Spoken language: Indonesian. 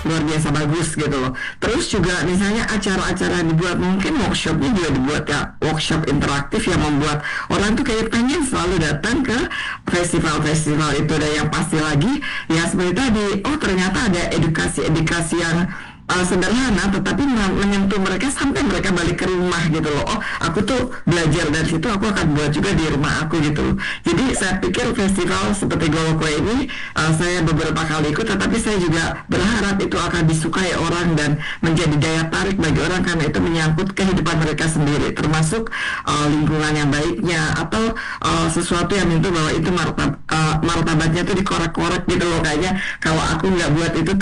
luar biasa bagus gitu loh. Terus juga misalnya acara-acara yang dibuat, mungkin workshopnya juga dibuat ya, workshop interaktif yang membuat orang tuh kayak pengen selalu datang ke festival-festival itu. Dan yang pasti lagi ya seperti tadi, oh ternyata ada edukasi-edukasi yang sederhana tetapi menyentuh mereka sampai mereka balik ke rumah gitu loh. Oh, aku tuh belajar dari situ, aku akan buat juga di rumah aku gitu loh. Jadi saya pikir festival seperti Golokwe ini saya beberapa kali ikut, tetapi saya juga berharap itu akan disukai orang dan menjadi daya tarik bagi orang karena itu menyangkut kehidupan mereka sendiri, termasuk lingkungan yang baiknya atau sesuatu yang itu bahwa itu martabatnya tuh dikorek-korek gitu loh. Kayaknya kalau aku nggak buat itu